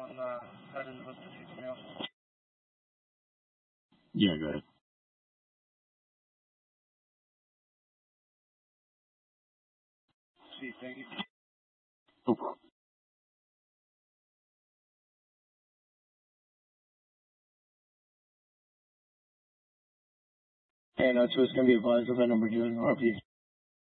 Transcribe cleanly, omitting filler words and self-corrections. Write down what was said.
on head in with the 6 Yeah, go ahead. Sweet, thank you. No problem. And so it's going to be advised of that number doing RP.